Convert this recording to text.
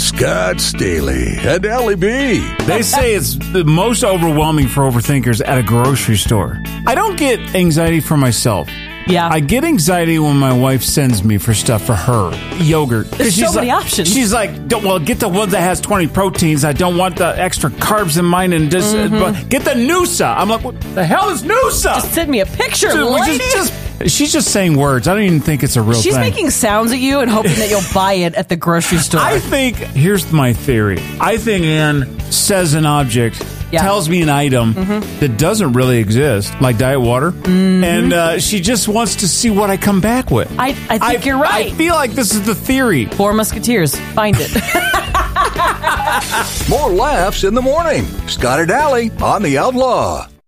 Scott Staley and Allie B. They say it's the most overwhelming for overthinkers at a grocery store. I don't get anxiety for myself. Yeah. I get anxiety when my wife sends me for stuff for her. Yogurt. There's so many options. She's like, well, get the one that has 20 proteins. I don't want the extra carbs in mine. And just but get the Noosa. I'm like, what the hell is Noosa? Just send me a picture, lady. She's just saying words. I don't even think it's a real thing. She's making sounds at you and hoping that you'll buy it at the grocery store. I think, here's my theory. I think Ann says an object, tells me an item that doesn't really exist, like diet water, and she just wants to see what I come back with. I think you're right. I feel like this is the theory. Four Musketeers. Find it. More laughs in the morning. Scott and Allie on The Outlaw.